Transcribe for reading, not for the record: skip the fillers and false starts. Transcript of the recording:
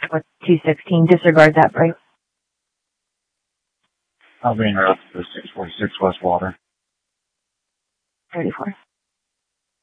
with 216. Disregard that break. I'll be in route to 646 West Water. 34.